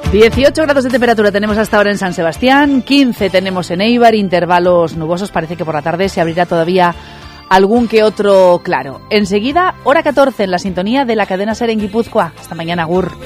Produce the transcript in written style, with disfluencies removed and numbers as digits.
18 grados de temperatura tenemos hasta ahora en San Sebastián, 15 tenemos en Eibar, intervalos nubosos, parece que por la tarde se abrirá todavía algún que otro claro. Enseguida, hora 14 en la sintonía de la cadena SER en Guipúzcoa. Hasta mañana, agur.